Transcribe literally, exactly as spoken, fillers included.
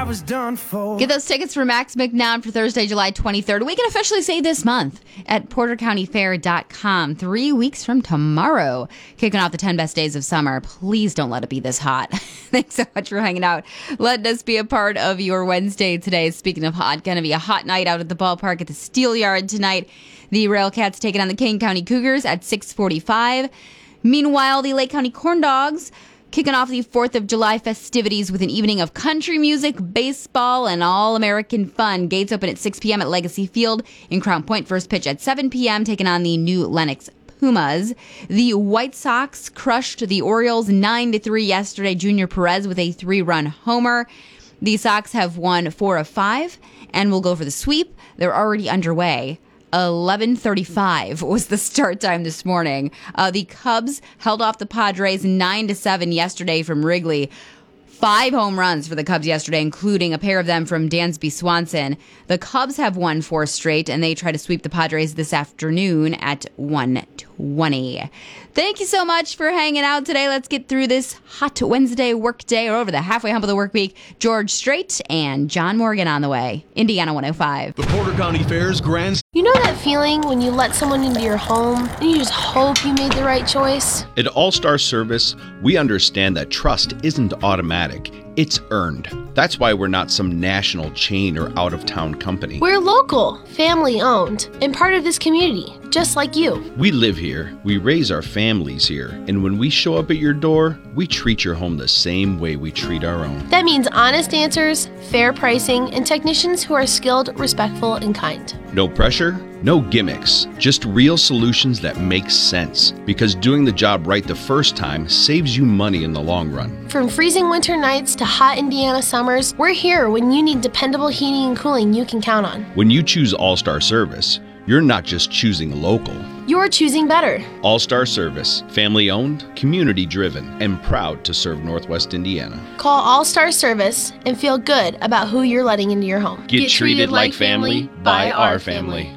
was done for. Get those tickets for Max McNown for Thursday, July twenty-third. We can officially say this month at porter county fair dot com. Three weeks from tomorrow. Kicking off the ten best days of summer. Please don't let it be this hot. Thanks so much for hanging out. Letting us be a part of your Wednesday today. Speaking of hot, going to be a hot night out at the ballpark at the Steel Yard tonight. The Railcats taking on the Kane County Cougars at six forty-five. Meanwhile, the Lake County Corn Dogs kicking off the fourth of July festivities with an evening of country music, baseball, and all-American fun. Gates open at six p.m. at Legacy Field in Crown Point. First pitch at seven p.m. taking on the new Lenox Pumas. The White Sox crushed the Orioles nine to three yesterday. Junior Perez with a three-run homer. The Sox have won four of five and will go for the sweep. They're already underway. eleven thirty-five was the start time this morning. Uh, the Cubs held off the Padres nine to seven yesterday from Wrigley. Five home runs for the Cubs yesterday, including a pair of them from Dansby Swanson. The Cubs have won four straight, and they try to sweep the Padres this afternoon at one twenty. Thank you so much for hanging out today. Let's get through this hot Wednesday work day, or over the halfway hump of the work week. George Strait and John Morgan on the way. Indiana one oh five. The Porter County Fair's Grand... You know that feeling when you let someone into your home and you just hope you made the right choice? At All-Star Service, we understand that trust isn't automatic. It's earned. That's why we're not some national chain or out-of-town company. We're local, family-owned, and part of this community, just like you. We live here, we raise our families here, and when we show up at your door, we treat your home the same way we treat our own. That means honest answers, fair pricing, and technicians who are skilled, respectful, and kind. No pressure, no gimmicks, just real solutions that make sense. Because doing the job right the first time saves you money in the long run. From freezing winter nights to hot Indiana summers, we're here when you need dependable heating and cooling you can count on. When you choose All-Star Service, you're not just choosing local. You're choosing better. All-Star Service, family-owned, community-driven, and proud to serve Northwest Indiana. Call All-Star Service and feel good about who you're letting into your home. Get, Get treated, treated like family by our family.